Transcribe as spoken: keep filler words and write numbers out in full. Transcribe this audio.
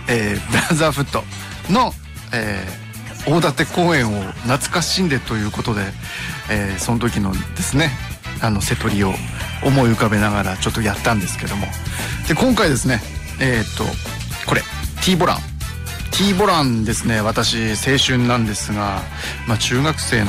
えー、ブラザーフットの、えー、大館公演を懐かしんでということで、えー、その時のですねあの瀬戸りを思い浮かべながらちょっとやったんですけども、で今回ですねえっとこれ T ボラン T ボランですね。私青春なんですが、まあ、中学生の